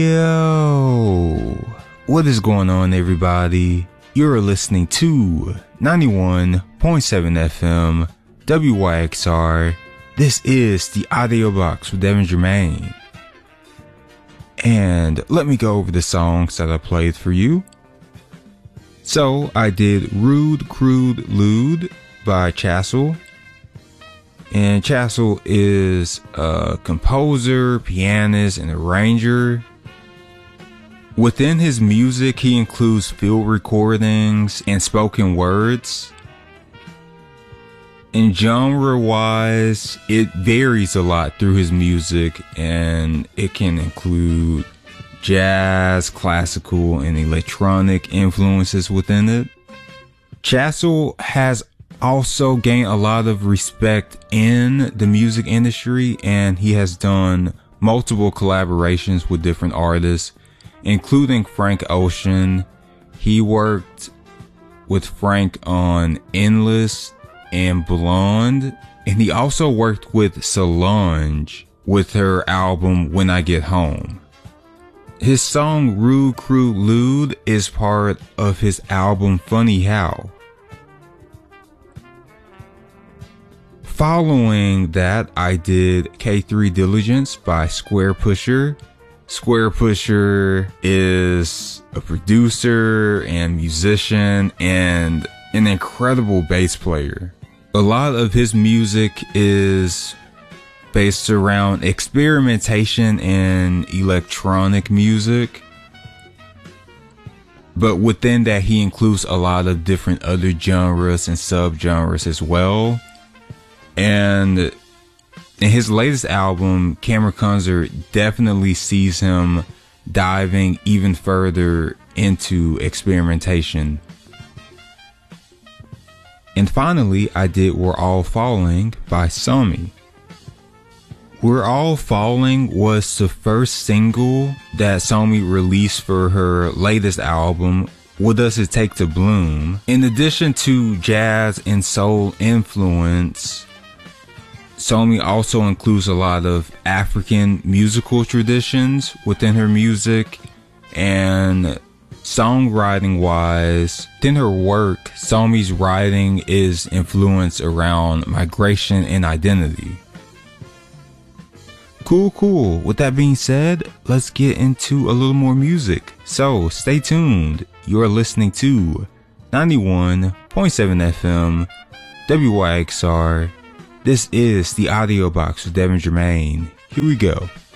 Yo, what is going on, everybody? You're listening to 91.7 FM WYXR. This is the Audio Box with Devin Germain. And let me go over the songs that I played for you. So I did Rude, Crude, Lewd by Chassel. And Chassel is a composer, pianist, and arranger. Within his music, he includes field recordings and spoken words. And genre-wise, it varies a lot through his music, and it can include jazz, classical, and electronic influences within it. Chassel has also gained a lot of respect in the music industry, and he has done multiple collaborations with different artists, including Frank Ocean. He worked with Frank on Endless and Blonde, and he also worked with Solange with her album When I Get Home. His song Rude, Crude, Lewd is part of his album Funny How. Following that, I did K3 Diligence by Squarepusher. Squarepusher is a producer and musician and an incredible bass player. A lot of his music is based around experimentation and electronic music. But within that, he includes a lot of different other genres and subgenres as well. And in his latest album, Kammerkunst definitely sees him diving even further into experimentation. And finally, I did We're All Falling by Somi. We're All Falling was the first single that Somi released for her latest album, What Does It Take to Bloom? In addition to jazz and soul influence, Somi also includes a lot of African musical traditions within her music, and songwriting wise, within her work, Somi's writing is influenced around migration and identity. Cool. With that being said, let's get into a little more music. So stay tuned. You're listening to 91.7 FM WYXR. This is the Audio Box with Devin Germain. Here we go.